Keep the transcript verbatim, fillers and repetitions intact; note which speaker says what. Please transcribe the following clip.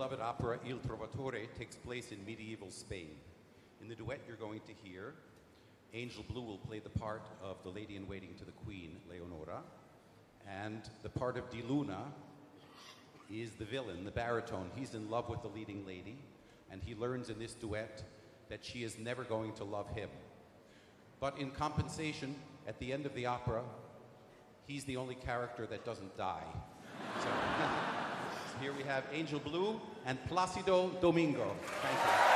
Speaker 1: beloved opera Il Trovatore takes place in medieval Spain. In the duet you're going to hear, Angel Blue will play the part of the lady-in-waiting to the queen, Leonora, and the part of Di Luna is the villain, the baritone. He's in love with the leading lady, and he learns in this duet that she is never going to love him. But in compensation, at the end of the opera, he's the only character that doesn't die. So, so here we have Angel Blue and Placido Domingo. Thank you.